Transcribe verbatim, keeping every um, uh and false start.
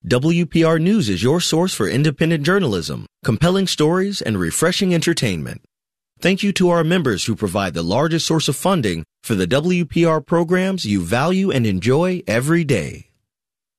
W P R News is your source for independent journalism, compelling stories, and refreshing entertainment. Thank you to our members who provide the largest source of funding for the W P R programs you value and enjoy every day.